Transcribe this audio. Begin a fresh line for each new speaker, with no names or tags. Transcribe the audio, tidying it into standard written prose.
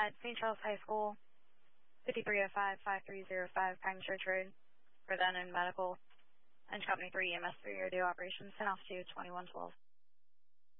at St. Charles High School, 5305-5305 Pine Church Road, for then and medical, and Company 3 EMS 3 radio operations, 10 off to 2112.